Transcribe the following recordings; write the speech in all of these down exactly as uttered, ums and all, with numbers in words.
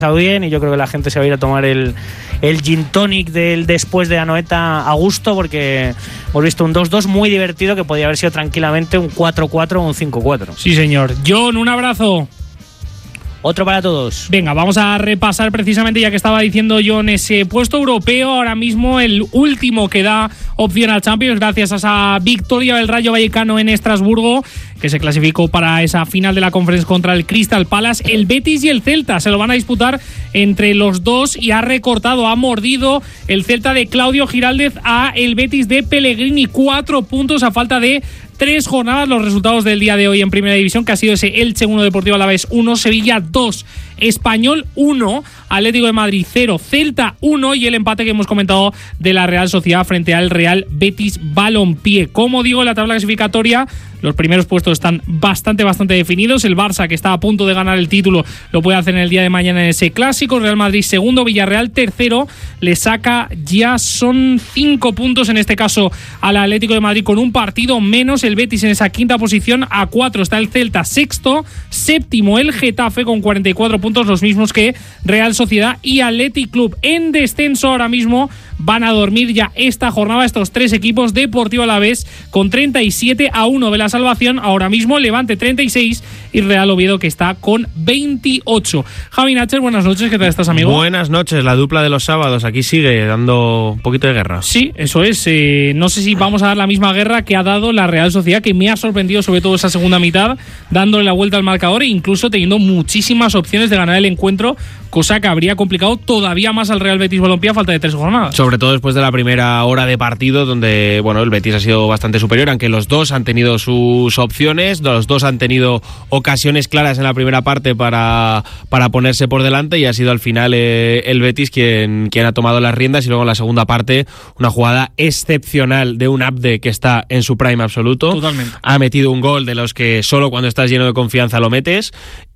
bien, y yo creo que la gente se va a ir a tomar el, el gin tonic del después de Anoeta a gusto, porque hemos visto un dos dos muy divertido que podría haber sido tranquilamente un cuatro cuatro o un cinco cuatro. Sí, señor. John, un abrazo. Otro para todos. Venga, vamos a repasar precisamente, ya que estaba diciendo John, ese puesto europeo, ahora mismo el último que da opción al Champions gracias a esa victoria del Rayo Vallecano en Estrasburgo, que se clasificó para esa final de la Conference contra el Crystal Palace. El Betis y el Celta se lo van a disputar entre los dos, y ha recortado, ha mordido el Celta de Claudio Giraldez a el Betis de Pellegrini. Cuatro puntos a falta de tres jornadas. Los resultados del día de hoy en Primera División, que ha sido ese Elche uno, Deportivo Alavés uno, Sevilla dos, Español uno, Atlético de Madrid cero, Celta uno, y el empate que hemos comentado de la Real Sociedad frente al Real Betis Balompié. Como digo, en la tabla clasificatoria los primeros puestos están bastante, bastante definidos. El Barça, que está a punto de ganar el título, lo puede hacer en el día de mañana en ese clásico. Real Madrid segundo, Villarreal tercero, le saca ya son cinco puntos en este caso al Atlético de Madrid con un partido menos. El Betis en esa quinta posición, a cuatro está el Celta sexto, séptimo el Getafe con cuarenta y cuatro puntos, los mismos que Real Sociedad y Athletic Club. En descenso ahora mismo van a dormir ya esta jornada estos tres equipos. Deportivo Alavés con treinta y siete, a uno de la salvación ahora mismo, Levante treinta y seis y Real Oviedo, que está con veintiocho. Javi Nacher, buenas noches, ¿qué tal estás, amigo? Buenas noches, la dupla de los sábados aquí sigue dando un poquito de guerra. Sí, eso es, eh, no sé si vamos a dar la misma guerra que ha dado la Real Sociedad, que me ha sorprendido sobre todo esa segunda mitad, dándole la vuelta al marcador e incluso teniendo muchísimas opciones de ganar el encuentro, cosa que habría complicado todavía más al Real Betis Balompié a falta de tres jornadas. Sobre todo después de la primera hora de partido, donde bueno, el Betis ha sido bastante superior, aunque los dos han tenido sus opciones, los dos han tenido ocasiones claras en la primera parte para, para ponerse por delante, y ha sido al final eh, el Betis quien, quien ha tomado las riendas, y luego en la segunda parte una jugada excepcional de un Abde que está en su prime absoluto. Totalmente. Ha metido un gol de los que solo cuando estás lleno de confianza lo metes,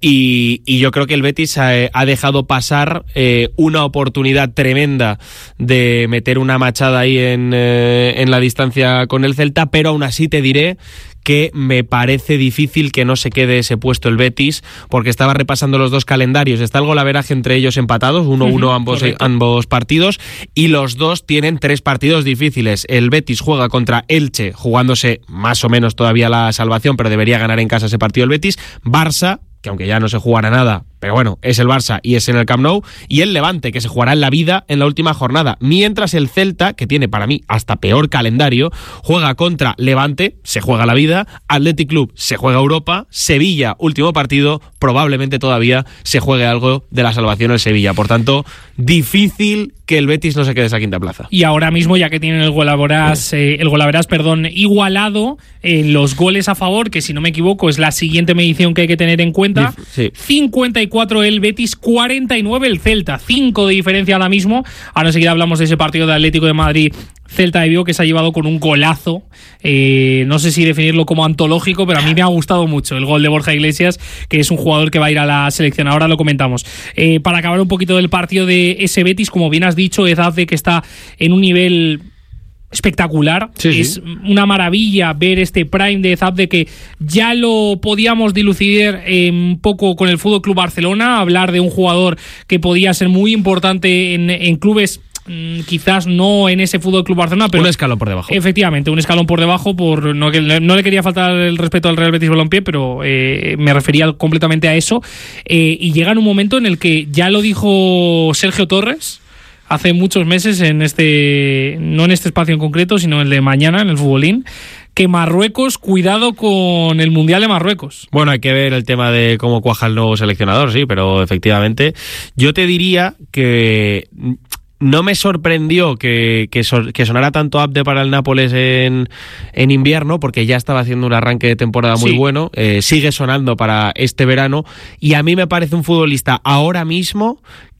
y, y yo creo que el Betis ha, ha dejado pasar eh, una oportunidad tremenda de meter una machada ahí en, eh, en la distancia con el Celta, pero aún así te diré que me parece difícil que no se quede ese puesto el Betis, porque estaba repasando los dos calendarios. Está el golaveraje entre ellos empatados, uno uno uh-huh, ambos, ambos partidos, y los dos tienen tres partidos difíciles. El Betis juega contra Elche, jugándose más o menos todavía la salvación, pero debería ganar en casa ese partido el Betis. Barça, que aunque ya no se jugará nada, pero bueno, es el Barça y es en el Camp Nou, y el Levante, que se jugará en la vida en la última jornada, mientras el Celta, que tiene para mí hasta peor calendario, juega contra Levante, se juega la vida, Athletic Club se juega Europa, Sevilla, último partido, probablemente todavía se juegue algo de la salvación en Sevilla. Por tanto, difícil que el Betis no se quede esa quinta plaza. Y ahora mismo, ya que tienen el golaveras, eh, el golaveras, perdón, igualado en eh, los goles a favor, que si no me equivoco es la siguiente medición que hay que tener en cuenta, sí. cincuenta y cuatro el Betis, cuarenta y nueve el Celta, cinco de diferencia ahora mismo. Ahora enseguida hablamos de ese partido de Atlético de Madrid Celta de Vigo, que se ha llevado con un golazo, eh, no sé si definirlo como antológico, pero a mí me ha gustado mucho el gol de Borja Iglesias, que es un jugador que va a ir a la selección, ahora lo comentamos. Eh, para acabar un poquito del partido de ese Betis, como bien has dicho, Ezazde, que está en un nivel espectacular, sí, es sí. una maravilla ver este prime de Ezazde, que ya lo podíamos dilucidar eh, un poco con el Fútbol Club Barcelona, hablar de un jugador que podía ser muy importante en, en clubes, quizás no en ese Fútbol Club Barcelona, pero un escalón por debajo. Efectivamente, un escalón por debajo. Por no, que, no le quería faltar el respeto al Real Betis Balompié, pero eh, me refería completamente a eso. Eh, y llega en un momento en el que ya lo dijo Sergio Torres hace muchos meses, en este no en este espacio en concreto, sino en el de mañana, en el Futbolín, que Marruecos, cuidado con el Mundial de Marruecos. Bueno, hay que ver el tema de cómo cuaja el nuevo seleccionador, sí, pero efectivamente yo te diría que no me sorprendió que, que, so, que sonara tanto Abde para el Nápoles en, en invierno, porque ya estaba haciendo un arranque de temporada muy sí. bueno, eh, sigue sonando para este verano, y a mí me parece un futbolista ahora mismo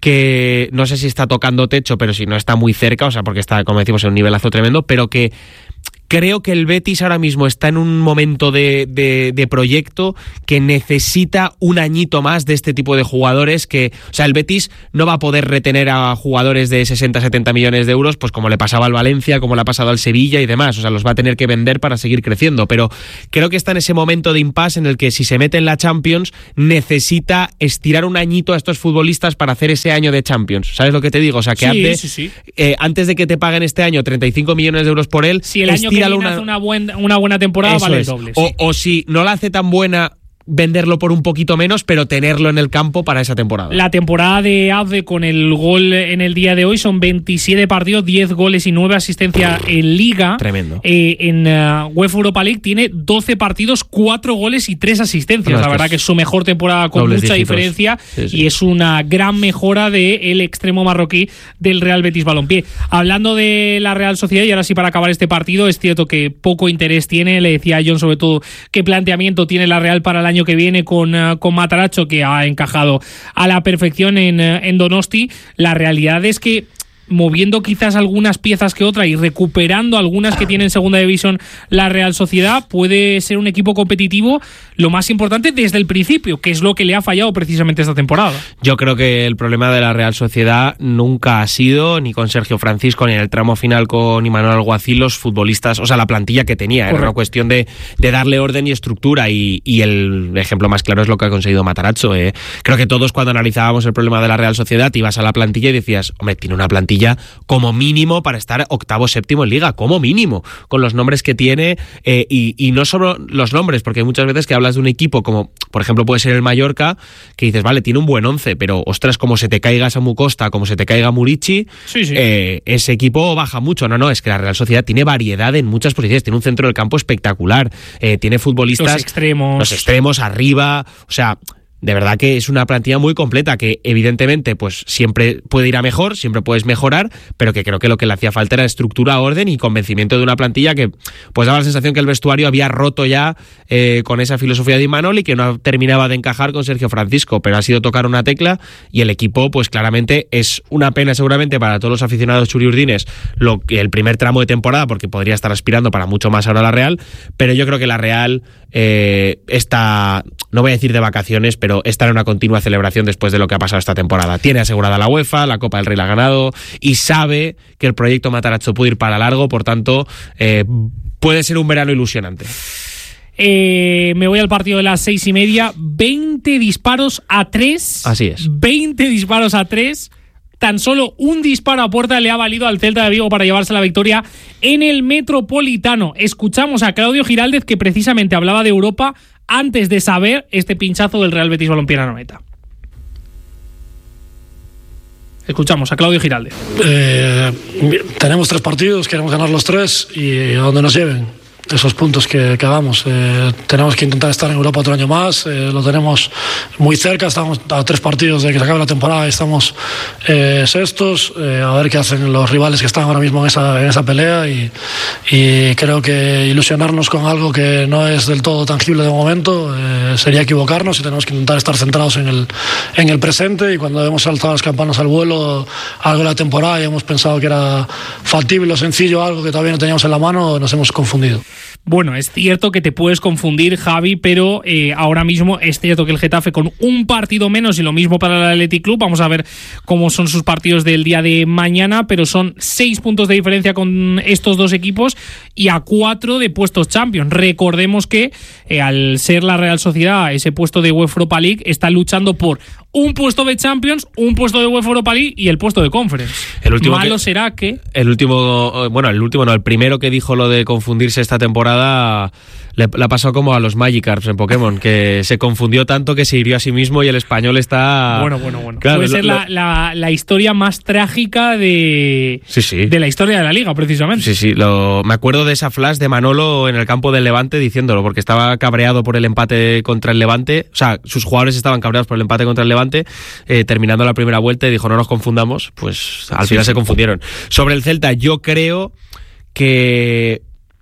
que no sé si está tocando techo, pero si no está muy cerca, o sea, porque está, como decimos, en un nivelazo tremendo, pero que creo que el Betis ahora mismo está en un momento de, de, de proyecto que necesita un añito más de este tipo de jugadores que, o sea, el Betis no va a poder retener a jugadores de sesenta, setenta millones de euros, pues como le pasaba al Valencia, como le ha pasado al Sevilla y demás, o sea, los va a tener que vender para seguir creciendo, pero creo que está en ese momento de impasse en el que si se mete en la Champions necesita estirar un añito a estos futbolistas para hacer ese año de Champions, ¿sabes lo que te digo? O sea, que sí, antes, sí, sí. Eh, antes de que te paguen este año treinta y cinco millones de euros por él, si el año que viene una... hace una, buen, una buena temporada, Eso vale es. el doble. O, sí. o si no la hace tan buena, venderlo por un poquito menos, pero tenerlo en el campo para esa temporada. La temporada de Abde con el gol en el día de hoy son veintisiete partidos, diez goles y nueve asistencias en Liga. Tremendo. Eh, en uh, UEFA Europa League tiene doce partidos, cuatro goles y tres asistencias. No, la verdad que es su mejor temporada con mucha dígitos. diferencia Sí, sí. y es una gran mejora del extremo marroquí del Real Betis Balompié. Hablando de la Real Sociedad, y ahora sí para acabar este partido, es cierto que poco interés tiene. Le decía a John sobre todo qué planteamiento tiene la Real para el año que viene con, uh, con Matarazzo, que ha encajado a la perfección en, uh, en Donosti. La realidad es que moviendo quizás algunas piezas que otra y recuperando algunas que tiene en segunda división la Real Sociedad, puede ser un equipo competitivo, lo más importante desde el principio, que es lo que le ha fallado precisamente esta temporada. Yo creo que el problema de la Real Sociedad nunca ha sido, ni con Sergio Francisco, ni en el tramo final con Imanol Alguacil, los futbolistas, o sea, la plantilla que tenía. Correcto. Era una cuestión de, de darle orden y estructura, y, y el ejemplo más claro es lo que ha conseguido Matarazzo. ¿eh? Creo que todos, cuando analizábamos el problema de la Real Sociedad, ibas a la plantilla y decías, hombre, tiene una plantilla como mínimo para estar octavo, séptimo en Liga, como mínimo, con los nombres que tiene, eh, y, y no solo los nombres, porque hay muchas veces que hablas de un equipo como, por ejemplo, puede ser el Mallorca, que dices, vale, tiene un buen once, pero ostras, como se te caiga Samu Costa, como se te caiga Murici, sí, sí. Eh, ese equipo baja mucho. No, no, es que la Real Sociedad tiene variedad en muchas posiciones, tiene un centro del campo espectacular, eh, tiene futbolistas, los extremos, los extremos arriba, o sea, de verdad que es una plantilla muy completa que evidentemente pues siempre puede ir a mejor, siempre puedes mejorar, pero que creo que lo que le hacía falta era estructura, orden y convencimiento de una plantilla que pues daba la sensación que el vestuario había roto ya eh, con esa filosofía de Imanol y que no terminaba de encajar con Sergio Francisco, pero ha sido tocar una tecla y el equipo pues claramente es una pena seguramente para todos los aficionados churiurdines lo que el primer tramo de temporada, porque podría estar aspirando para mucho más ahora la Real, pero yo creo que la Real eh, está, no voy a decir de vacaciones, pero está en una continua celebración después de lo que ha pasado esta temporada. Tiene asegurada la UEFA, la Copa del Rey la ha ganado y sabe que el proyecto Matarazzo puede ir para largo, por tanto eh, puede ser un verano ilusionante. Eh, me voy al partido de las seis y media. veinte disparos a tres. Así es. veinte disparos a tres. Tan solo un disparo a puerta le ha valido al Celta de Vigo para llevarse la victoria en el Metropolitano. Escuchamos a Claudio Giraldez, que precisamente hablaba de Europa antes de saber este pinchazo del Real Betis Balompié Anoeta. Escuchamos a Claudio Giraldez. Eh, tenemos tres partidos, queremos ganar los tres y a donde nos lleven esos puntos que, que hagamos. Eh, tenemos que intentar estar en Europa otro año más, eh, lo tenemos muy cerca, estamos a tres partidos de que se acabe la temporada, estamos eh, sextos, eh, a ver qué hacen los rivales que están ahora mismo en esa, en esa pelea y, y creo que ilusionarnos con algo que no es del todo tangible de momento eh, sería equivocarnos y tenemos que intentar estar centrados en el, en el presente, y cuando hemos saltado las campanas al vuelo algo de la temporada y hemos pensado que era factible o sencillo, algo que todavía no teníamos en la mano, nos hemos confundido. Bueno, es cierto que te puedes confundir, Javi, pero eh, ahora mismo es cierto que el Getafe con un partido menos, y lo mismo para el Athletic Club, vamos a ver cómo son sus partidos del día de mañana, pero son seis puntos de diferencia con estos dos equipos y a cuatro de puestos Champions. Recordemos que eh, al ser la Real Sociedad ese puesto de UEFA Europa League, está luchando por un puesto de Champions, un puesto de UEFA Europa League y el puesto de Conference. El último Malo que, será que... El último, bueno, el último no, el primero que dijo lo de confundirse esta temporada le, le ha pasado como a los Magikarps en Pokémon, que se confundió tanto que se hirió a sí mismo y el español está... Bueno, bueno, bueno. Claro, puede lo, ser lo, la, la, la historia más trágica de, sí, sí. de la historia de la Liga, precisamente. Sí, sí. Lo, me acuerdo de esa flash de Manolo en el campo del Levante diciéndolo, porque estaba cabreado por el empate contra el Levante. O sea, sus jugadores estaban cabreados por el empate contra el Levante, eh, terminando la primera vuelta, y dijo, no nos confundamos. Pues al final sí, se confundieron. Sobre el Celta, yo creo que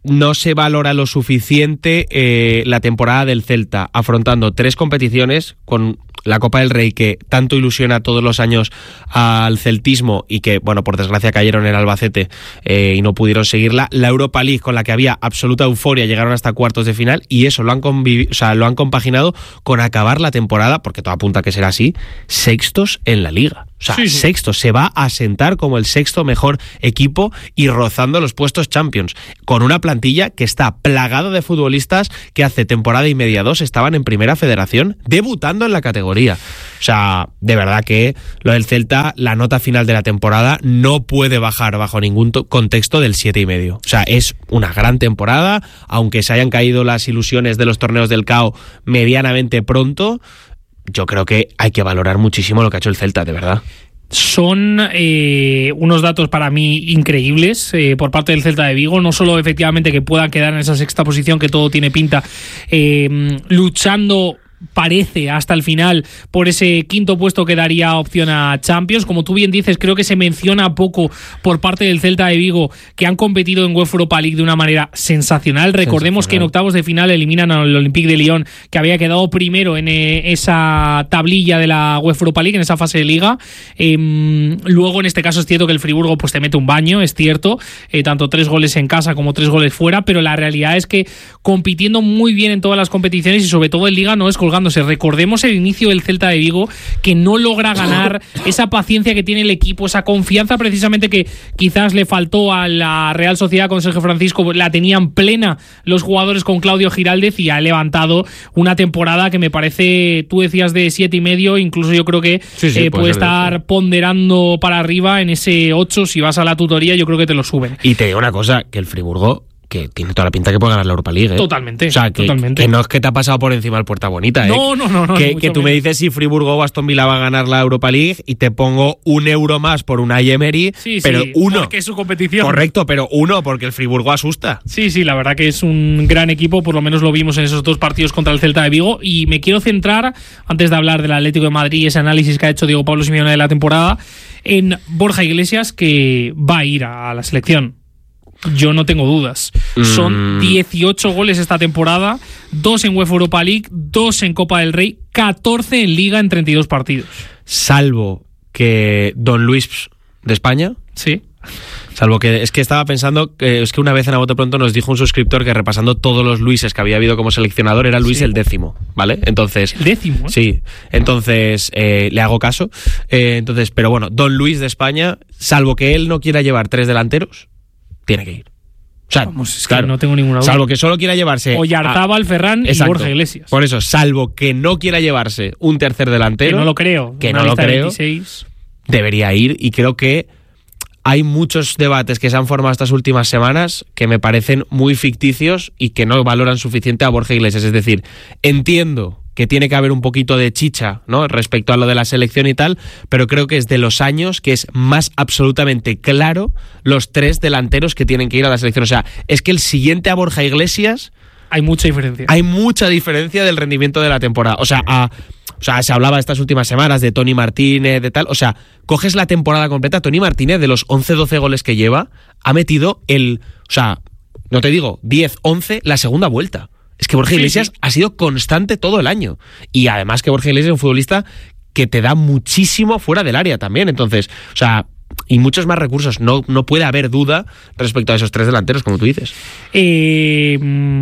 no se valora lo suficiente eh, la temporada del Celta, afrontando tres competiciones con la Copa del Rey, que tanto ilusiona todos los años al celtismo y que, bueno, por desgracia cayeron en Albacete eh, y no pudieron seguirla, la Europa League, con la que había absoluta euforia, llegaron hasta cuartos de final, y eso lo han, convivi- o sea, lo han compaginado con acabar la temporada, porque todo apunta a que será así, sextos en la Liga. O sea, sí, sí. sexto, se va a sentar como el sexto mejor equipo y rozando los puestos Champions, con una plantilla que está plagada de futbolistas que hace temporada y media, dos, estaban en Primera Federación, debutando en la categoría. O sea, de verdad que lo del Celta, la nota final de la temporada no puede bajar bajo ningún to- contexto del siete y medio. O sea, es una gran temporada, aunque se hayan caído las ilusiones de los torneos del C A O medianamente pronto. Yo creo que hay que valorar muchísimo lo que ha hecho el Celta, de verdad. Son eh, unos datos para mí increíbles eh, por parte del Celta de Vigo, no solo efectivamente que pueda quedar en esa sexta posición, que todo tiene pinta, eh, luchando, parece, hasta el final por ese quinto puesto que daría opción a Champions. Como tú bien dices, creo que se menciona poco por parte del Celta de Vigo, que han competido en UEFA Europa League de una manera sensacional. Recordemos sensacional. Que en octavos de final eliminan al Olympique de Lyon, que había quedado primero en eh, esa tablilla de la UEFA Europa League, en esa fase de liga. Eh, luego, en este caso, es cierto que el Friburgo pues te mete un baño, es cierto, eh, tanto tres goles en casa como tres goles fuera, pero la realidad es que compitiendo muy bien en todas las competiciones y sobre todo en Liga no es colgándose. Recordemos el inicio del Celta de Vigo, que no logra ganar, esa paciencia que tiene el equipo, esa confianza precisamente que quizás le faltó a la Real Sociedad con Sergio Francisco, la tenían plena los jugadores con Claudio Giraldez, y ha levantado una temporada que me parece, tú decías de siete y medio, incluso yo creo que sí, sí, eh, puede estar sí. ponderando para arriba en ese ocho. Si vas a la tutoría, yo creo que te lo suben. Y te digo una cosa, que el Friburgo, que tiene toda la pinta que puede ganar la Europa League, ¿eh? Totalmente. O sea, que, totalmente. que no es que te ha pasado por encima el Puerta Bonita, ¿eh? No, no, no. no que que tú menos. Me dices si Friburgo o Aston Villa va a ganar la Europa League y te pongo un euro más por Unai Emery, sí, pero sí, uno. Porque es su competición. Correcto, pero uno, porque el Friburgo asusta. Sí, sí, la verdad que es un gran equipo, por lo menos lo vimos en esos dos partidos contra el Celta de Vigo, y me quiero centrar, antes de hablar del Atlético de Madrid y ese análisis que ha hecho Diego Pablo Simeone de la temporada, en Borja Iglesias, que va a ir a la selección. Yo no tengo dudas. Mm. Son dieciocho goles esta temporada, dos en UEFA Europa League, dos en Copa del Rey, catorce en Liga en treinta y dos partidos. Salvo que Don Luis de España. Sí. Salvo que es que estaba pensando que es que una vez en A Bote Pronto nos dijo un suscriptor que repasando todos los Luises que había habido como seleccionador era Luis sí. el décimo, ¿vale? Entonces el décimo, ¿eh? Sí, entonces eh, le hago caso. Eh, entonces, pero bueno, Don Luis de España, salvo que él no quiera llevar tres delanteros, tiene que ir. O sea, Vamos, es claro, que no tengo ninguna duda. Salvo que solo quiera llevarse Oyarzábal, Ferran y Borja Iglesias. Por eso, salvo que no quiera llevarse un tercer delantero, que no lo creo, que no lo creo, veintiséis. Debería ir, y creo que hay muchos debates que se han formado estas últimas semanas que me parecen muy ficticios y que no valoran suficiente a Borja Iglesias. Es decir, entiendo que tiene que haber un poquito de chicha, ¿no?, respecto a lo de la selección y tal, pero creo que es de los años que es más absolutamente claro los tres delanteros que tienen que ir a la selección. O sea, es que el siguiente a Borja Iglesias... Hay mucha diferencia. Hay mucha diferencia del rendimiento de la temporada. O sea, a, o sea, se hablaba estas últimas semanas de Toni Martínez, de tal. O sea, coges la temporada completa. Toni Martínez, de los once doce goles que lleva, ha metido el... O sea, no te digo diez once la segunda vuelta. Es que Borja Iglesias sí, sí. ha sido constante todo el año. Y además que Borja Iglesias es un futbolista que te da muchísimo fuera del área también. Entonces, o sea... y muchos más recursos, no, no puede haber duda respecto a esos tres delanteros, como tú dices. Eh,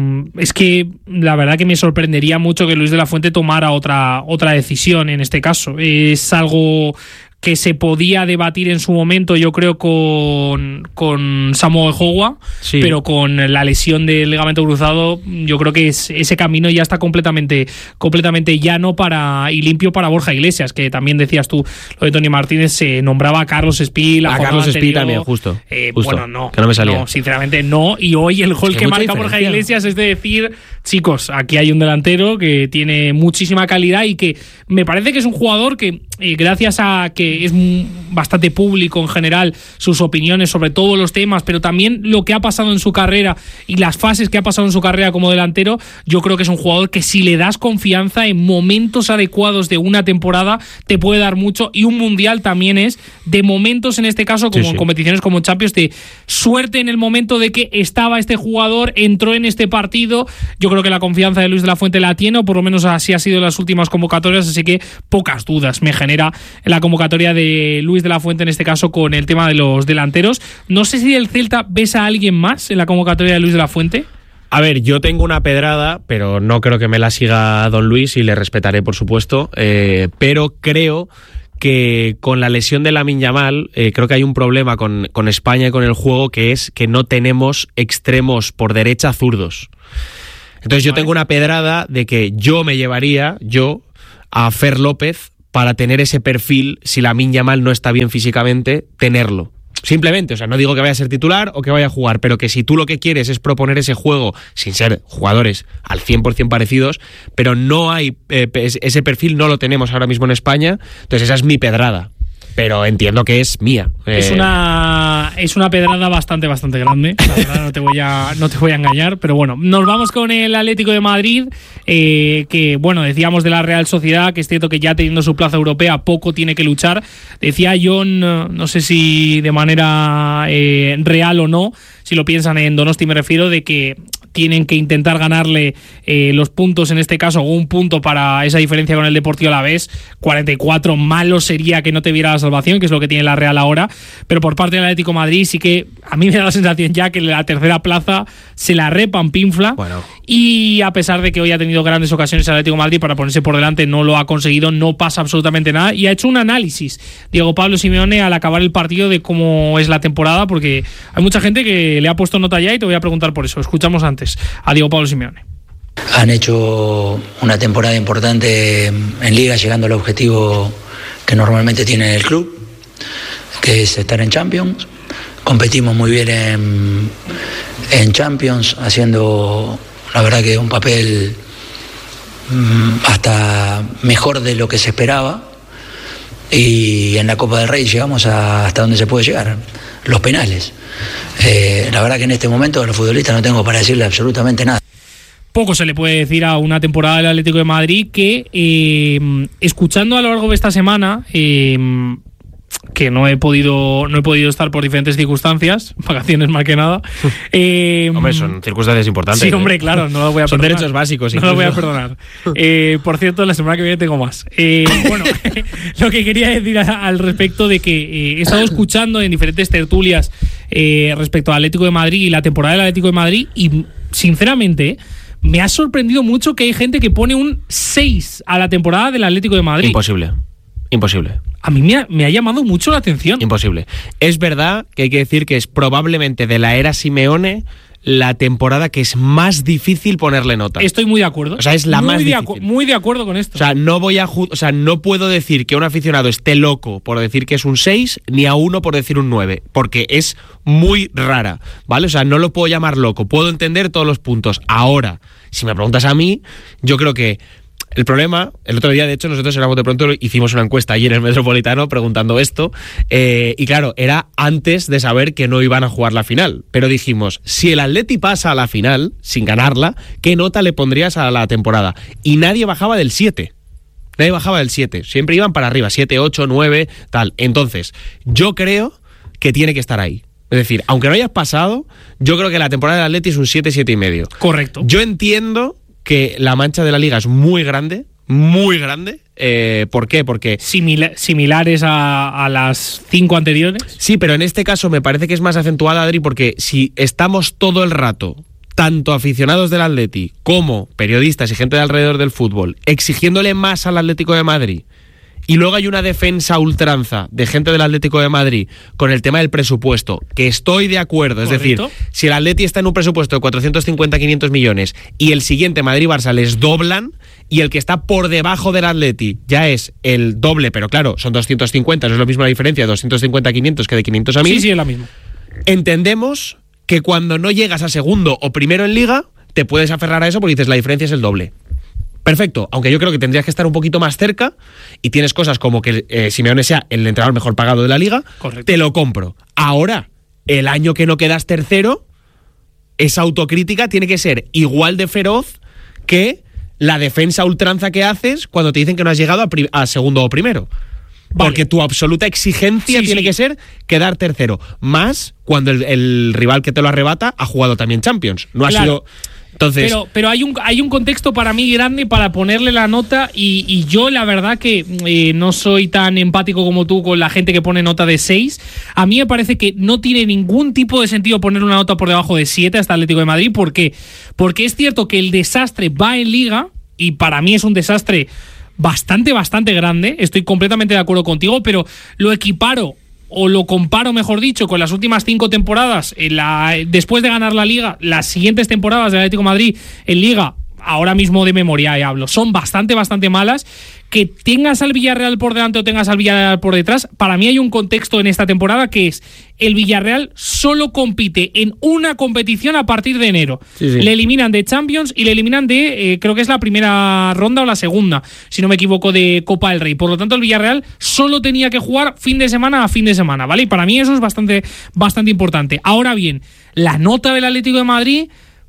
es que la verdad que me sorprendería mucho que Luis de la Fuente tomara otra, otra decisión en este caso. Es algo que se podía debatir en su momento, yo creo, con, con Samuel Hogwa, sí. pero con la lesión del ligamento cruzado, yo creo que es, ese camino ya está completamente, completamente llano para, y limpio para Borja Iglesias, que también decías tú, lo de Toni Martínez, se nombraba a Carlos Espí, la a Carlos Espí también, justo, eh, justo. Bueno, no, que no me salía. No, sinceramente no, y hoy el gol es que, que marca Borja Iglesias es de decir, chicos, aquí hay un delantero que tiene muchísima calidad y que me parece que es un jugador que, eh, gracias a que es bastante público en general, sus opiniones sobre todos los temas, pero también lo que ha pasado en su carrera y las fases que ha pasado en su carrera como delantero, yo creo que es un jugador que si le das confianza en momentos adecuados de una temporada, te puede dar mucho, y un mundial también es de momentos, en este caso, como sí, sí. en competiciones como Champions, de suerte en el momento de que estaba este jugador, entró en este partido. Yo creo que la confianza de Luis de la Fuente la tiene, o por lo menos así ha sido en las últimas convocatorias, así que pocas dudas me genera la convocatoria de Luis de la Fuente, en este caso con el tema de los delanteros. No sé si del Celta ves a alguien más en la convocatoria de Luis de la Fuente. A ver, yo tengo una pedrada, pero no creo que me la siga don Luis, y le respetaré, por supuesto, eh, pero creo que con la lesión de Lamine Yamal, eh, creo que hay un problema con, con España y con el juego, que es que no tenemos extremos por derecha zurdos. Entonces yo tengo una pedrada de que yo me llevaría, yo, a Fer López para tener ese perfil, si Lamine Yamal no está bien físicamente, tenerlo. Simplemente, o sea, no digo que vaya a ser titular o que vaya a jugar, pero que si tú lo que quieres es proponer ese juego sin ser jugadores al cien por ciento parecidos, pero no hay, eh, ese perfil no lo tenemos ahora mismo en España, entonces esa es mi pedrada. Pero entiendo que es mía. Es eh... una es una pedrada bastante, bastante grande. La verdad, no te voy a, no te voy a engañar. Pero bueno, nos vamos con el Atlético de Madrid, eh, que, bueno, decíamos de la Real Sociedad, que es cierto que ya teniendo su plaza europea, poco tiene que luchar. Decía John, no sé si de manera eh, real o no, si lo piensan en Donosti me refiero, de que tienen que intentar ganarle eh, los puntos, en este caso, un punto para esa diferencia con el Deportivo Alavés. cuarenta y cuatro, malo sería que no te viera la salvación, que es lo que tiene la Real ahora, pero por parte del Atlético de Madrid sí que a mí me da la sensación ya que la tercera plaza se la repampinfla. Bueno. Y a pesar de que hoy ha tenido grandes ocasiones el Atlético de Madrid para ponerse por delante, no lo ha conseguido, no pasa absolutamente nada, y ha hecho un análisis Diego Pablo Simeone al acabar el partido de cómo es la temporada, porque hay mucha gente que le ha puesto nota ya, y te voy a preguntar por eso. Escuchamos antes a Diego Pablo Simeone. Han hecho una temporada importante en Liga, llegando al objetivo que normalmente tiene el club, que es estar en Champions. Competimos muy bien en, en Champions, haciendo, la verdad, que un papel hasta mejor de lo que se esperaba, y en la Copa del Rey llegamos a, hasta donde se puede llegar, los penales. Eh, la verdad que en este momento, a los futbolistas, no tengo para decirle absolutamente nada. Poco se le puede decir a una temporada del Atlético de Madrid que, eh, escuchando a lo largo de esta semana, eh, que no he podido no he podido estar por diferentes circunstancias, vacaciones más que nada. Eh, hombre, son circunstancias importantes. Sí, hombre, ¿eh? Claro, no lo voy a son perdonar. Son derechos básicos. No incluso. Lo voy a perdonar. Eh, por cierto, la semana que viene tengo más. Eh, bueno, lo que quería decir a, al respecto de que eh, he estado escuchando en diferentes tertulias eh, respecto al Atlético de Madrid y la temporada del Atlético de Madrid, y sinceramente me ha sorprendido mucho que hay gente que pone un seis a la temporada del Atlético de Madrid. Imposible. Imposible. A mí me ha, me ha llamado mucho la atención. Imposible. Es verdad que hay que decir que es probablemente de la era Simeone la temporada que es más difícil ponerle nota. Estoy muy de acuerdo. O sea, es la muy más de difícil. Acu- muy de acuerdo con esto. O sea, no voy a ju- o sea, no puedo decir que un aficionado esté loco por decir que es un seis, ni a uno por decir un nueve, porque es muy rara, ¿vale? O sea, no lo puedo llamar loco. Puedo entender todos los puntos. Ahora, si me preguntas a mí, yo creo que el problema, el otro día, de hecho, nosotros éramos de pronto, hicimos una encuesta allí en el Metropolitano preguntando esto, eh, y claro, era antes de saber que no iban a jugar la final, pero dijimos, si el Atleti pasa a la final, sin ganarla, ¿qué nota le pondrías a la temporada? Y nadie bajaba del siete. Nadie bajaba del siete. Siempre iban para arriba, siete, ocho, nueve, tal. Entonces, yo creo que tiene que estar ahí. Es decir, aunque no hayas pasado, yo creo que la temporada del Atleti es un siete, siete y medio. Correcto. Yo entiendo que la mancha de la liga es muy grande, muy grande. Eh, ¿Por qué? Porque Simila- similares a, a las cinco anteriores. Sí, pero en este caso me parece que es más acentuada, Adri, porque si estamos todo el rato, tanto aficionados del Atleti como periodistas y gente de alrededor del fútbol, exigiéndole más al Atlético de Madrid, y luego hay una defensa a ultranza de gente del Atlético de Madrid con el tema del presupuesto, que estoy de acuerdo. Correcto. Es decir, si el Atleti está en un presupuesto de cuatrocientos cincuenta a quinientos millones y el siguiente Madrid-Barça les doblan, y el que está por debajo del Atleti ya es el doble, pero claro, son doscientos cincuenta, no es lo mismo la diferencia de doscientos cincuenta a quinientos que de quinientos a mil. Sí, sí, es la misma. Entendemos que cuando no llegas a segundo o primero en Liga, te puedes aferrar a eso porque dices la diferencia es el doble. Perfecto, aunque yo creo que tendrías que estar un poquito más cerca y tienes cosas como que eh, Simeone sea el entrenador mejor pagado de la liga, correcto, te lo compro. Ahora, el año que no quedas tercero, esa autocrítica tiene que ser igual de feroz que la defensa ultranza que haces cuando te dicen que no has llegado a, pri- a segundo o primero. Vale. Porque tu absoluta exigencia sí, tiene sí. que ser quedar tercero. Más cuando el, el rival que te lo arrebata ha jugado también Champions. No claro. ha sido... Entonces, pero pero hay un hay un contexto para mí grande para ponerle la nota y, y yo la verdad que eh, no soy tan empático como tú con la gente que pone nota de seis. A mí me parece que no tiene ningún tipo de sentido poner una nota por debajo de siete hasta Atlético de Madrid. ¿Por qué? Porque es cierto que el desastre va en Liga y para mí es un desastre bastante, bastante grande. Estoy completamente de acuerdo contigo, pero lo equiparo o lo comparo, mejor dicho, con las últimas cinco temporadas, en la, después de ganar la Liga, las siguientes temporadas del Atlético de Madrid en Liga, ahora mismo de memoria eh, hablo, son bastante, bastante malas. Que tengas al Villarreal por delante o tengas al Villarreal por detrás, para mí hay un contexto en esta temporada que es el Villarreal solo compite en una competición a partir de enero. Sí, sí. Le eliminan de Champions y le eliminan de, eh, creo que es la primera ronda o la segunda, si no me equivoco, de Copa del Rey. Por lo tanto, el Villarreal solo tenía que jugar fin de semana a fin de semana, ¿vale? Y para mí eso es bastante, bastante importante. Ahora bien, la nota del Atlético de Madrid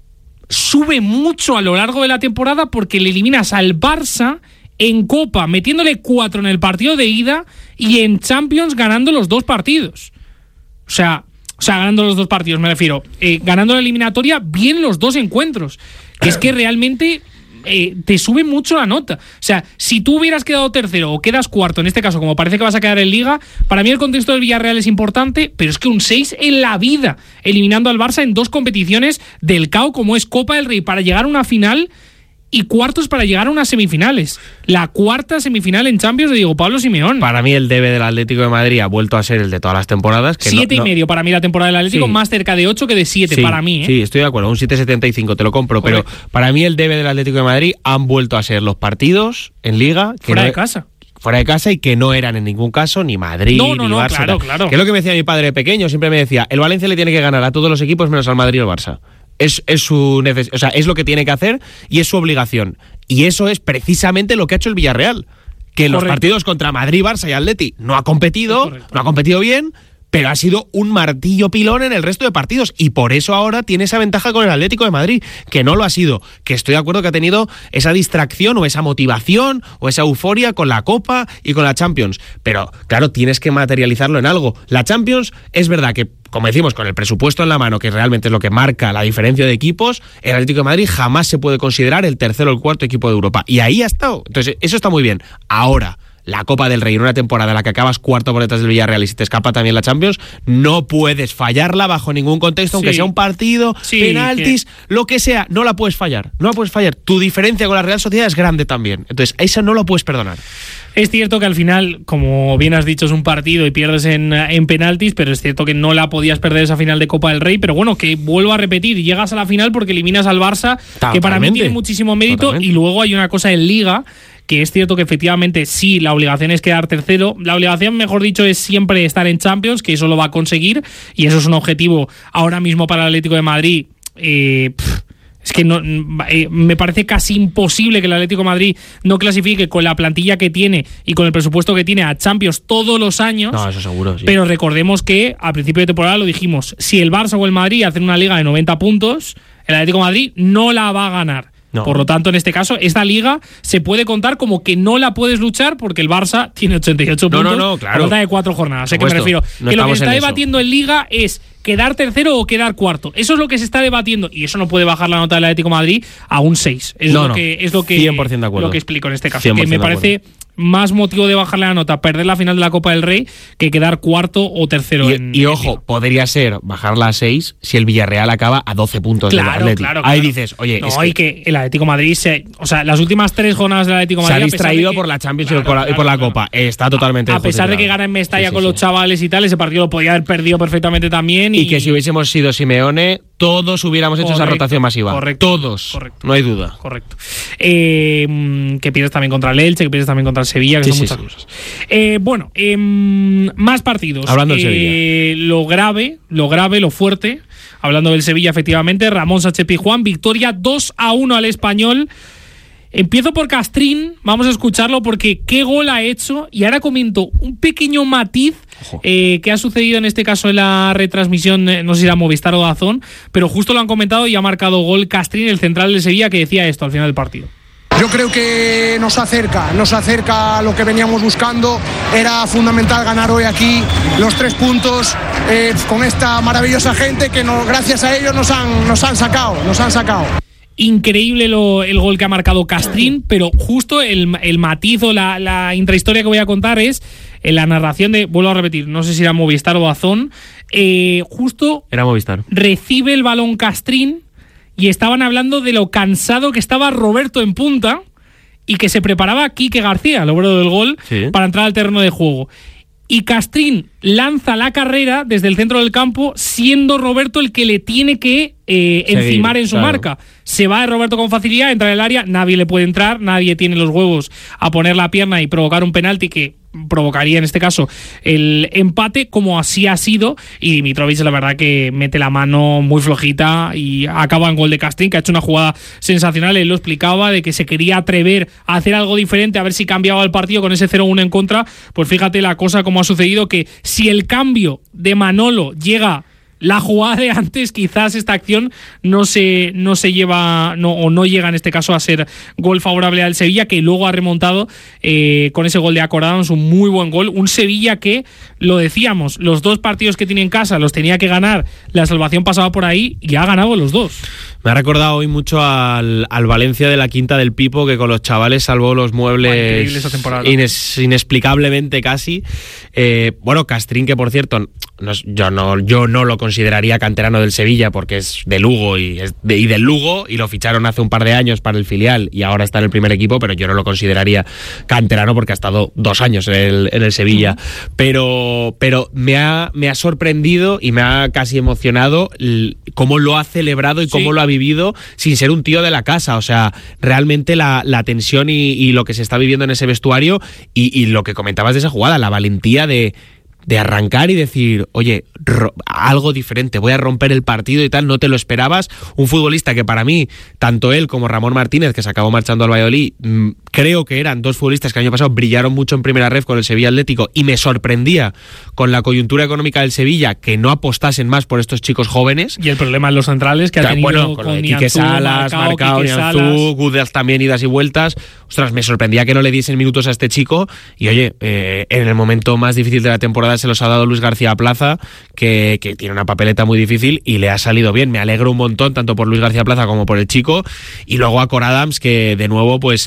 sube mucho a lo largo de la temporada porque le eliminas al Barça en Copa, metiéndole cuatro en el partido de ida y en Champions ganando los dos partidos. O sea, o sea ganando los dos partidos, me refiero. Eh, ganando la eliminatoria bien los dos encuentros. Que es que realmente eh, te sube mucho la nota. O sea, si tú hubieras quedado tercero o quedas cuarto, en este caso, como parece que vas a quedar en Liga, para mí el contexto del Villarreal es importante, pero es que un seis en la vida, eliminando al Barça en dos competiciones del C A O, como es Copa del Rey, para llegar a una final y cuartos para llegar a unas semifinales. La cuarta semifinal en Champions de Diego Pablo Simeone. Para mí el debe del Atlético de Madrid ha vuelto a ser el de todas las temporadas. Que siete no, y medio no. para mí la temporada del Atlético, sí. Más cerca de ocho que de siete sí, para mí. ¿eh? Sí, estoy de acuerdo, un siete setenta y cinco te lo compro, correcto. Pero para mí el debe del Atlético de Madrid han vuelto a ser los partidos en Liga. Que fuera no, de casa. Fuera de casa y que no eran en ningún caso ni Madrid no, no, ni no, Barça. Claro, claro. Que es lo que me decía mi padre de pequeño, siempre me decía, el Valencia le tiene que ganar a todos los equipos menos al Madrid y al Barça. Es, es su neces- o sea, es lo que tiene que hacer y es su obligación. Y eso es precisamente lo que ha hecho el Villarreal. Que en los partidos contra Madrid, Barça y Atleti no ha competido, no ha competido bien, pero ha sido un martillo pilón en el resto de partidos. Y por eso ahora tiene esa ventaja con el Atlético de Madrid, que no lo ha sido. Que estoy de acuerdo que ha tenido esa distracción o esa motivación o esa euforia con la Copa y con la Champions. Pero, claro, tienes que materializarlo en algo. La Champions, es verdad que, como decimos, con el presupuesto en la mano, que realmente es lo que marca la diferencia de equipos, el Atlético de Madrid jamás se puede considerar el tercero o el cuarto equipo de Europa. Y ahí ha estado. Entonces, eso está muy bien. Ahora, la Copa del Rey en una temporada en la que acabas cuarto por detrás del Villarreal y si te escapa también la Champions, no puedes fallarla bajo ningún contexto, aunque sí. sea un partido, sí, penaltis, que... lo que sea, no la puedes fallar. No la puedes fallar. Tu diferencia con la Real Sociedad es grande también. Entonces, esa no la puedes perdonar. Es cierto que al final, como bien has dicho, es un partido y pierdes en, en penaltis, pero es cierto que no la podías perder esa final de Copa del Rey. Pero bueno, que vuelvo a repetir, llegas a la final porque eliminas al Barça, Totalmente. que para mí tiene muchísimo mérito. Totalmente. Y luego hay una cosa en Liga, que es cierto que efectivamente sí, la obligación es quedar tercero. La obligación, mejor dicho, es siempre estar en Champions, que eso lo va a conseguir. Y eso es un objetivo ahora mismo para el Atlético de Madrid. Eh, pff, Es que no, eh, me parece casi imposible que el Atlético de Madrid no clasifique con la plantilla que tiene y con el presupuesto que tiene a Champions todos los años. No, eso seguro, sí. Pero recordemos que al principio de temporada lo dijimos, si el Barça o el Madrid hacen una liga de noventa puntos, el Atlético de Madrid no la va a ganar. No. Por lo tanto, en este caso, esta liga se puede contar como que no la puedes luchar porque el Barça tiene ochenta y ocho no, puntos no, no, claro. a falta de cuatro jornadas. ¿A qué me refiero? No que lo que se está en debatiendo eso. en liga es quedar tercero o quedar cuarto. Eso es lo que se está debatiendo y eso no puede bajar la nota del Atlético de Madrid a un seis. Es no, lo no. que es lo que cien por ciento de acuerdo. Lo que explico en este caso, que me parece más motivo de bajarle la nota perder la final de la Copa del Rey que quedar cuarto o tercero. Y, en y ojo, en podría ser bajarla a seis si el Villarreal acaba a doce puntos claro, del Atlético. Claro, Ahí claro. dices, oye, no, es que, que el Atlético de Madrid se, o sea, las últimas tres jornadas del Atlético de Madrid se ha distraído que, por la Champions claro, y por la, claro, y por la claro. Copa. Está totalmente a, a pesar de que gana en Mestalla sí, sí, con sí. los chavales y tal, ese partido lo podía haber perdido perfectamente también bien. Y, y que si hubiésemos sido Simeone, todos hubiéramos hecho correcto, esa rotación masiva. Correcto. Todos. Correcto. No hay duda. Correcto. Eh, que pierdes también contra el Elche, que pierdes también contra el Sevilla, que Sí, son sí, muchas sí. cosas. Eh, bueno, eh, más partidos. Hablando del eh, Lo grave, lo grave, lo fuerte. Hablando del Sevilla, efectivamente, Ramón Sánchez Pizjuán, victoria dos a uno al Español. Empiezo por Castrín, vamos a escucharlo porque qué gol ha hecho. Y ahora comento un pequeño matiz eh, que ha sucedido en este caso en la retransmisión, eh, no sé si era Movistar o Dazón, pero justo lo han comentado y ha marcado gol Castrín, el central de Sevilla, que decía esto al final del partido. Yo creo que nos acerca, nos acerca a lo que veníamos buscando. Era fundamental ganar hoy aquí los tres puntos eh, con esta maravillosa gente que no, gracias a ellos nos han, nos han sacado, nos han sacado. Increíble lo, el gol que ha marcado Castrín, pero justo el, el matiz o la, la intrahistoria que voy a contar es en la narración de, vuelvo a repetir, no sé si era Movistar o Dazón, eh, justo Era Movistar. recibe el balón Castrín y estaban hablando de lo cansado que estaba Roberto en punta y que se preparaba Quique García, el obrero del gol, Sí. para entrar al terreno de juego. Y Castrín lanza la carrera desde el centro del campo, siendo Roberto el que le tiene que eh, Seguir, encimar en su claro. marca. Se va de Roberto con facilidad, entra en el área, nadie le puede entrar, nadie tiene los huevos a poner la pierna y provocar un penalti que provocaría en este caso el empate, como así ha sido. Y Dimitrovic, la verdad, que mete la mano muy flojita y acaba en gol de Castrín, que ha hecho una jugada sensacional. Él lo explicaba, de que se quería atrever a hacer algo diferente, a ver si cambiaba el partido con ese cero uno en contra. Pues fíjate la cosa como ha sucedido, que si el cambio de Manolo llega la jugada de antes, quizás esta acción no se, no se lleva, no, o no llega en este caso a ser gol favorable al Sevilla, que luego ha remontado eh, con ese gol de Acordados, un muy buen gol. Un Sevilla que, lo decíamos, los dos partidos que tiene en casa los tenía que ganar, la salvación pasaba por ahí y ha ganado los dos. Me ha recordado hoy mucho al, al Valencia de la Quinta del Pipo, que con los chavales salvó los muebles Increíble esa temporada. ines, inexplicablemente casi. Eh, bueno, Castrín, que por cierto, no, yo, no, yo no lo consideraría canterano del Sevilla porque es de Lugo y, es de, y del Lugo, y lo ficharon hace un par de años para el filial y ahora está en el primer equipo, pero yo no lo consideraría canterano porque ha estado dos años en el, en el Sevilla. Uh-huh. Pero, pero me, ha, me ha sorprendido y me ha casi emocionado l- cómo lo ha celebrado y cómo sí. lo ha vivido sin ser un tío de la casa. O sea, realmente la, la tensión y, y lo que se está viviendo en ese vestuario y, y lo que comentabas de esa jugada, la valentía de de arrancar y decir, oye, ro- algo diferente, voy a romper el partido y tal, no te lo esperabas. Un futbolista que para mí, tanto él como Ramón Martínez, que se acabó marchando al Valladolid, mmm, creo que eran dos futbolistas que el año pasado brillaron mucho en primera ref con el Sevilla Atlético, y me sorprendía con la coyuntura económica del Sevilla que no apostasen más por estos chicos jóvenes. Y el problema en los centrales que ha tenido bueno, con, con Quique Salas, Marcao, Nianzú, Gudels también idas y vueltas. Ostras, me sorprendía que no le diesen minutos a este chico y oye, eh, en el momento más difícil de la temporada se los ha dado Luis García Plaza, que, que tiene una papeleta muy difícil y le ha salido bien. Me alegro un montón tanto por Luis García Plaza como por el chico. Y luego a Cor Adams, que de nuevo pues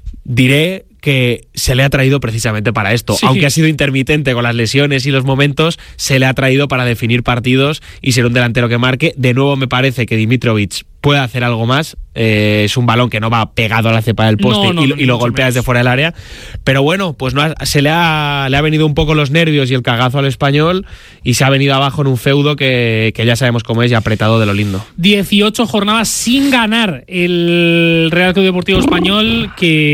diré que se le ha traído precisamente para esto. Sí. Aunque ha sido intermitente con las lesiones y los momentos, se le ha traído para definir partidos y ser un delantero que marque. De nuevo me parece que Dimitrovic puede hacer algo más. Eh, es un balón que no va pegado a la cepa del poste no, no, y, no, y lo golpea desde fuera del área. Pero bueno, pues no ha, se le ha, le ha venido un poco los nervios y el cagazo al Español y se ha venido abajo en un feudo que, que ya sabemos cómo es y apretado de lo lindo. dieciocho jornadas sin ganar el Real Club Deportivo Español,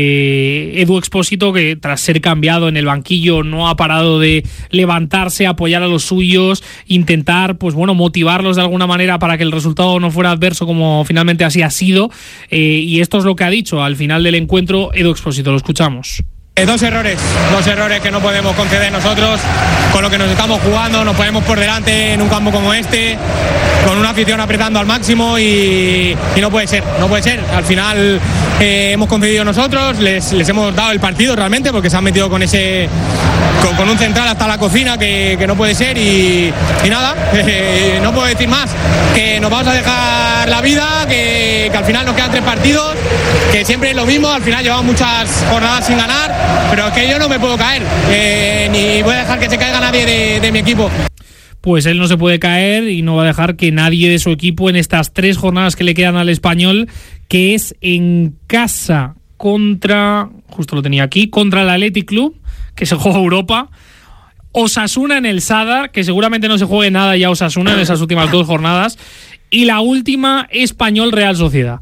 que Edu Expósito, que tras ser cambiado en el banquillo no ha parado de levantarse, apoyar a los suyos, intentar pues bueno motivarlos de alguna manera para que el resultado no fuera adverso, como finalmente así ha sido. Eh, y esto es lo que ha dicho al final del encuentro Edu Expósito. Lo escuchamos. Eh, dos errores, dos errores que no podemos conceder nosotros con lo que nos estamos jugando. Nos ponemos por delante en un campo como este, con una afición apretando al máximo y, y no puede ser, no puede ser. Al final eh, hemos concedido nosotros, les, les hemos dado el partido realmente porque se han metido con ese con, con un central hasta la cocina que, que no puede ser y, y nada, eh, no puedo decir más, que nos vamos a dejar la vida, que, que al final nos quedan tres partidos, que siempre es lo mismo, al final llevamos muchas jornadas sin ganar. Pero es que yo no me puedo caer, eh, ni voy a dejar que se caiga nadie de, de mi equipo. Pues él no se puede caer y no va a dejar que nadie de su equipo en estas tres jornadas que le quedan al Español, que es en casa contra, justo lo tenía aquí, contra el Athletic Club, que se juega Europa. Osasuna en el Sadar, que seguramente no se juegue nada ya Osasuna en esas últimas dos jornadas. Y la última, Español Real Sociedad.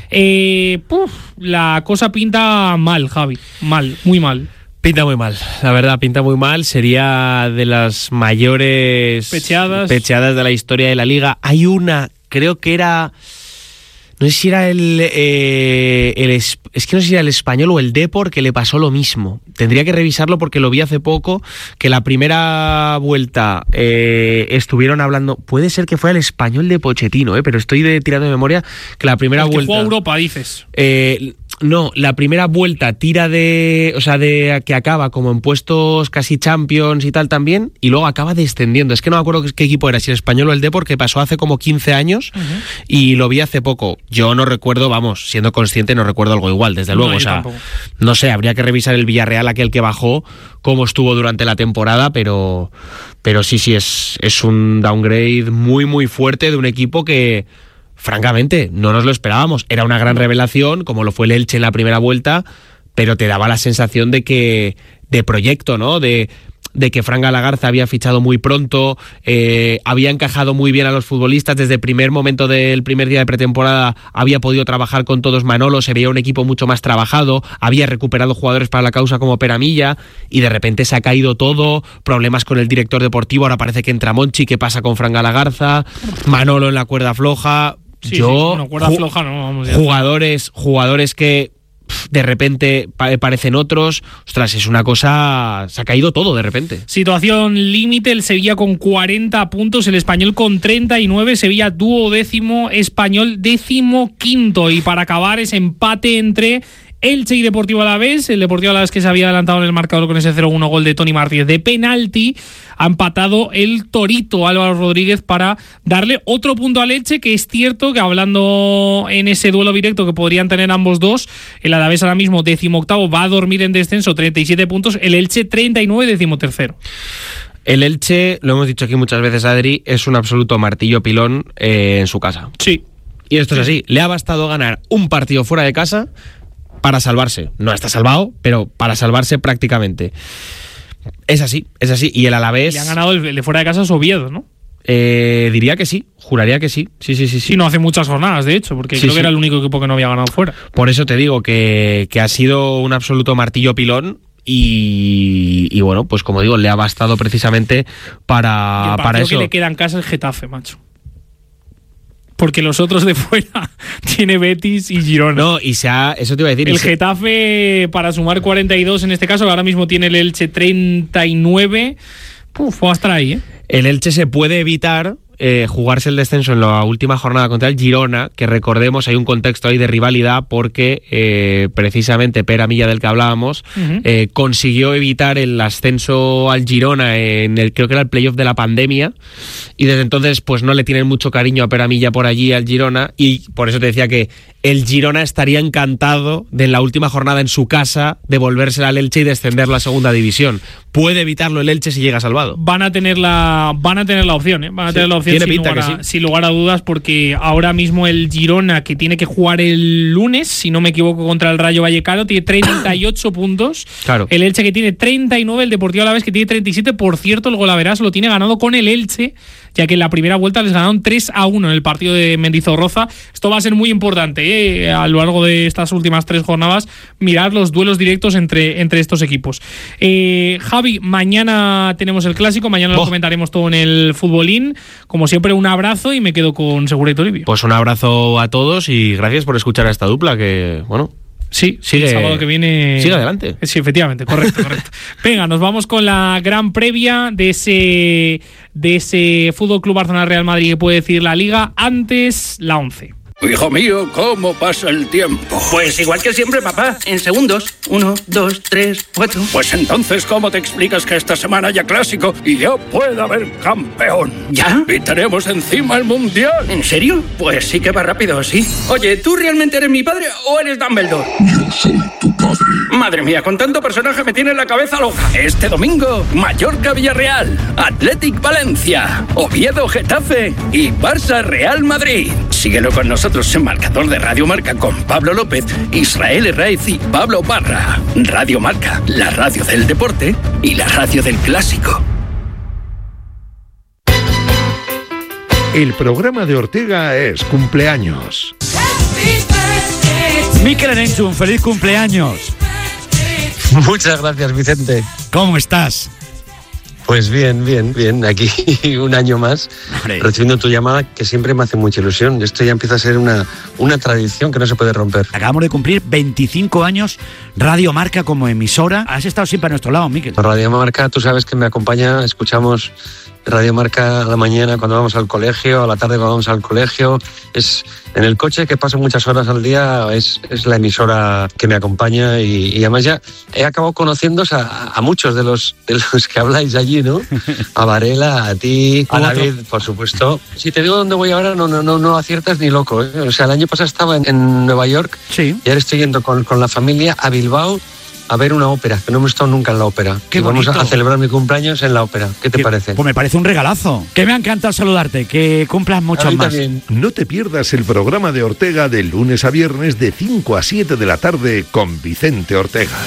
Eh, puf, la cosa pinta mal, Javi. Mal, muy mal. Pinta muy mal, la verdad, pinta muy mal. Sería de las mayores pecheadas, pecheadas de la historia de la Liga. Hay una, creo que era... No sé si era el, eh, el... Es que no sé si era el Español o el Depor que le pasó lo mismo. Tendría que revisarlo porque lo vi hace poco, que la primera vuelta eh, estuvieron hablando... Puede ser que fue el Español de Pochettino, eh, pero estoy de, tirando de memoria que la primera el que vuelta... jugó a Europa, dices. Eh, no, la primera vuelta tira de... O sea, de que acaba como en puestos casi Champions y tal también, y luego acaba descendiendo. Es que no me acuerdo qué equipo era, si el Español o el Depor, que pasó hace como quince años, uh-huh. y lo vi hace poco. Yo no recuerdo, vamos, siendo consciente, no recuerdo algo igual, desde luego. No, o sea, tampoco. No sé, habría que revisar el Villarreal, aquel que bajó, cómo estuvo durante la temporada, pero, pero sí, sí, es, es un downgrade muy, muy fuerte de un equipo que... Francamente, no nos lo esperábamos. Era una gran revelación, como lo fue el Elche en la primera vuelta, pero te daba la sensación de que de proyecto, ¿no? De, de que Fran Galagarza había fichado muy pronto, eh, había encajado muy bien a los futbolistas desde el primer momento del primer día de pretemporada, había podido trabajar con todos Manolo, se veía un equipo mucho más trabajado, había recuperado jugadores para la causa como Peramilla, y de repente se ha caído todo, problemas con el director deportivo, ahora parece que entra Monchi, ¿qué pasa con Fran Galagarza? Manolo en la cuerda floja... Sí, Yo, sí, bueno, cuerda floja, no, vamos ya. Jugadores, jugadores que pff, de repente pa- parecen otros. Ostras, es una cosa... Se ha caído todo de repente. Situación límite, el Sevilla con cuarenta puntos, el Español con treinta y nueve, Sevilla duodécimo, Español décimo quinto. Y para acabar ese empate entre Elche y Deportivo Alavés, el Deportivo Alavés que se había adelantado en el marcador con ese cero uno gol de Toni Martínez de penalti, ha empatado el Torito Álvaro Rodríguez para darle otro punto al Elche, que es cierto que hablando en ese duelo directo que podrían tener ambos dos, el Alavés ahora mismo decimoctavo va a dormir en descenso, treinta y siete puntos, el Elche treinta y nueve, decimotercero. El Elche, lo hemos dicho aquí muchas veces, Adri, es un absoluto martillo pilón eh, en su casa. Sí. Y esto es así, le ha bastado ganar un partido fuera de casa para salvarse. No está salvado, pero para salvarse prácticamente. Es así, es así. Y el Alavés... Le han ganado el de fuera de casa a Oviedo, ¿no? Eh, diría que sí, juraría que sí. Sí, sí, sí, sí. Sí, no hace muchas jornadas, de hecho, porque sí, creo sí. que era el único equipo que no había ganado fuera. Por eso te digo que, que ha sido un absoluto martillo pilón. Y, y bueno, pues como digo, le ha bastado precisamente para, y el para eso. Que le queda en casa es Getafe, macho. Porque los otros de fuera tiene Betis y Girona. No, y se ha, eso te iba a decir. El se... Getafe, para sumar cuarenta y dos en este caso, ahora mismo tiene el Elche treinta y nueve. Puf, va a estar ahí, ¿eh? El Elche se puede evitar eh, jugarse el descenso en la última jornada contra el Girona, que recordemos, hay un contexto ahí de rivalidad porque eh, precisamente Pera Milla, del que hablábamos, uh-huh. eh, consiguió evitar el ascenso al Girona en el, creo que era el playoff de la pandemia, y desde entonces pues no le tienen mucho cariño a Pera Milla por allí al Girona, y por eso te decía que el Girona estaría encantado de en la última jornada en su casa devolvérsela al Elche y descender la segunda división. Puede evitarlo el Elche si llega salvado. Van a tener la, van a tener la opción, ¿eh? Van a sí, tener la opción sin lugar, a, sí. sin lugar a dudas, porque ahora mismo el Girona, que tiene que jugar el lunes, si no me equivoco, contra el Rayo Vallecano, tiene treinta y ocho puntos. Claro. El Elche, que tiene treinta y nueve, el Deportivo Alavés, que tiene treinta y siete. Por cierto, el Golaveras lo tiene ganado con el Elche, ya que en la primera vuelta les ganaron tres a uno en el partido de Mendizorroza. Esto va a ser muy importante, ¿eh? A lo largo de estas últimas tres jornadas, mirar los duelos directos entre, entre estos equipos. Eh, Javi, mañana tenemos el clásico, mañana oh. lo comentaremos todo en el Futbolín. Como siempre, un abrazo y me quedo con Segura y Toribio. Pues un abrazo a todos y gracias por escuchar a esta dupla que, bueno... Sí, sigue, el sábado que viene. Sigue adelante. Sí, efectivamente, correcto, correcto. Venga, nos vamos con la gran previa de ese, de ese Fútbol Club Barcelona Real Madrid que puede decir la Liga. Antes, la once. Hijo mío, ¿cómo pasa el tiempo? Pues igual que siempre, papá, en segundos. Uno, dos, tres, cuatro. Pues entonces, ¿cómo te explicas que esta semana haya clásico y ya pueda haber campeón? ¿Ya? Y tenemos encima el Mundial. ¿En serio? Pues sí que va rápido, sí. Oye, ¿tú realmente eres mi padre o eres Dumbledore? Yo soy tu padre. Madre mía, con tanto personaje me tiene la cabeza loca. Este domingo, Mallorca Villarreal, Athletic Valencia, Oviedo Getafe y Barça Real Madrid. Síguelo con nosotros en Marcador de Radio Marca con Pablo López, Israel Herraiz y Pablo Parra. Radio Marca, la radio del deporte y la radio del clásico. El programa de Ortega es cumpleaños. Mikel Erenchun, feliz cumpleaños. Muchas gracias, Vicente. ¿Cómo estás? Pues bien, bien, bien. Aquí un año más, Hombre. recibiendo tu llamada, que siempre me hace mucha ilusión. Esto ya empieza a ser una, una tradición que no se puede romper. Acabamos de cumplir veinticinco años Radio Marca como emisora. Has estado siempre a nuestro lado, Mikel. Radio Marca, tú sabes que me acompaña, escuchamos Radio Marca a la mañana cuando vamos al colegio, a la tarde cuando vamos al colegio. Es en el coche, que paso muchas horas al día, es, es la emisora que me acompaña y, y además ya he acabado conociéndose a, a muchos de los, de los que habláis allí, ¿no? A Varela, a ti, a David, por supuesto. Si te digo dónde voy ahora, no, no, no, no aciertas ni loco, ¿eh? O sea, el año pasado estaba en, en Nueva York, sí. Y ahora estoy yendo con, con la familia a Bilbao a ver una ópera, que no hemos estado nunca en la ópera. Qué y vamos bonito. a celebrar mi cumpleaños en la ópera. ¿Qué te Qué, parece? Pues me parece un regalazo. Que me ha encantado saludarte, que cumplas muchos más. También. No te pierdas el programa de Ortega de lunes a viernes de cinco a siete de la tarde con Vicente Ortega.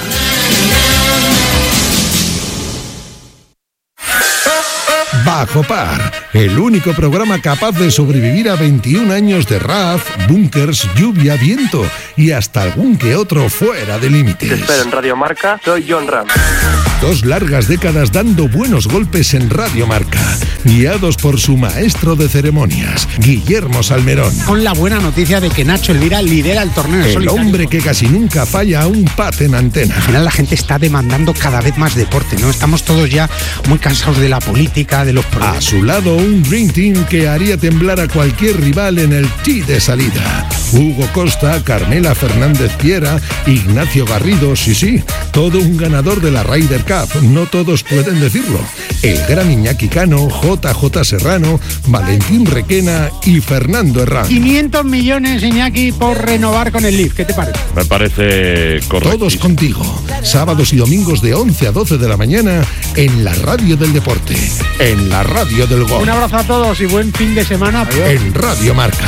Bajo Par, el único programa capaz de sobrevivir a veintiún años de R A F, búnkers, lluvia, viento y hasta algún que otro fuera de límites. Te espero en Radio Marca, soy John Ram. Dos largas décadas dando buenos golpes en Radio Marca, guiados por su maestro de ceremonias, Guillermo Salmerón. Con la buena noticia de que Nacho Elvira lidera el torneo. El hombre que casi nunca falla a un pat en antena. Al final la gente está demandando cada vez más deporte, ¿no? Estamos todos ya muy cansados de la política, de los problemas. A su lado un Dream Team que haría temblar a cualquier rival en el tee de salida. Hugo Costa, Carmela Fernández Piera, Ignacio Garrido, sí, sí, todo un ganador de la Ryder Cup, no todos pueden decirlo. El gran Iñaki Cano, J J Serrano, Valentín Requena y Fernando Herrán. quinientos millones, Iñaki, por renovar con el Leaf, ¿qué te parece? Me parece correcto. Todos contigo, sábados y domingos de once a doce de la mañana en la radio del deporte, en la radio del gol. Un abrazo a todos y buen fin de semana. En Radio Marca.